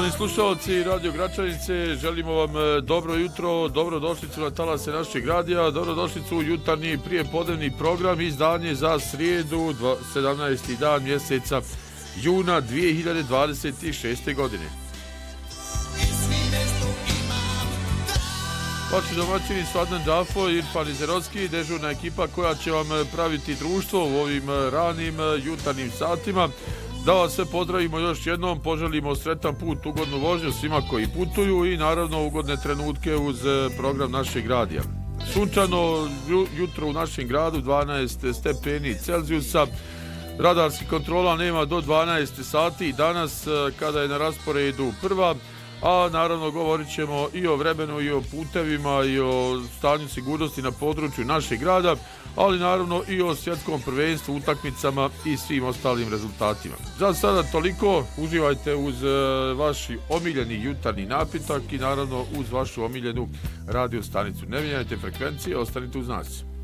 Poštovani slušalci Radio Gračanice, želimo vam dobro jutro, dobrodošlicu na talase našeg radija, dobrodošlicu u jutarnji prijepodnevni program, izdanje za srijedu, 17. dan mjeseca juna 2026. godine. Vaši domaćini su Adnan Džafo i Irfan Izerovski, dežurna ekipa koja će vam praviti društvo u ovim ranim jutarnjim satima. Da vas sve pozdravimo još jednom, poželimo sretan put, ugodnu vožnju svima koji putuju i naravno ugodne trenutke uz program našeg radija. Sunčano jutro u našem gradu, 12 stepeni Celzijusa, radarskih kontrola nema do 12 sati danas kada je na rasporedu prva, a naravno govorit ćemo i o vremenu i o putevima i o stanju sigurnosti na području našeg grada, ali naravno i o svjetskom prvenstvu, utakmicama i svim ostalim rezultatima. Za sada toliko, uživajte uz vaš omiljeni jutarnji napitak i naravno uz vašu omiljenu radio stanicu. Ne mijenjajte frekvencije, ostanite uz nas.